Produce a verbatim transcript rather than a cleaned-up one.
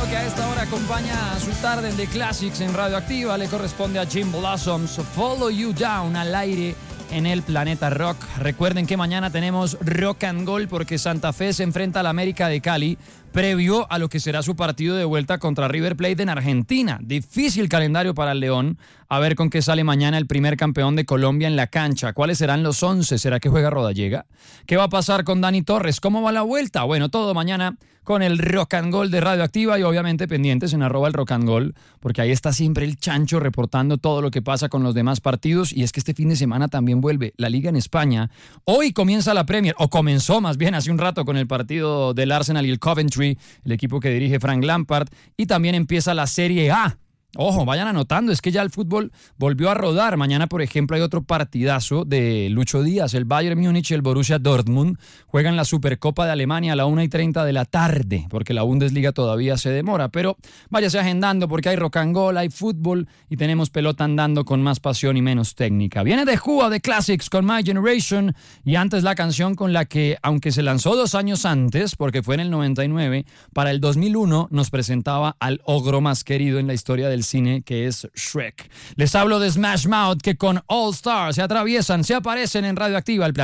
invitado que a esta hora acompaña a su tarde de Classics en Radioactiva le corresponde a Jim Blossoms, Follow You Down, al aire en el Planeta Rock. Recuerden que mañana tenemos Rock and Gold porque Santa Fe se enfrenta al América de Cali previo a lo que será su partido de vuelta contra River Plate en Argentina. Difícil calendario para el León. A ver con qué sale mañana el primer campeón de Colombia en la cancha. ¿Cuáles serán los once? ¿Será que juega Rodallega? ¿Qué va a pasar con Dani Torres? ¿Cómo va la vuelta? Bueno, todo mañana con el Rock and Gold de Radioactiva y obviamente pendientes en arroba el Rock and Gold, porque ahí está siempre el Chancho reportando todo lo que pasa con los demás partidos. Y es que este fin de semana también vuelve la Liga en España. Hoy comienza la Premier, o comenzó más bien hace un rato con el partido del Arsenal y el Coventry, el equipo que dirige Frank Lampard, y también empieza la Serie A. Ojo, vayan anotando, es que ya el fútbol volvió a rodar. Mañana, por ejemplo, hay otro partidazo de Lucho Díaz. El Bayern Múnich y el Borussia Dortmund juegan la Supercopa de Alemania a la una y treinta de la tarde, porque la Bundesliga todavía se demora. Pero váyase agendando porque hay rock and roll, hay fútbol y tenemos pelota andando con más pasión y menos técnica. Viene de Who de Classics con My Generation y antes la canción con la que, aunque se lanzó dos años antes, porque fue en el noventa y nueve, para el dos mil uno nos presentaba al ogro más querido en la historia del cine, que es Shrek. Les hablo de Smash Mouth, que con All Stars se atraviesan, se aparecen en Radioactiva. El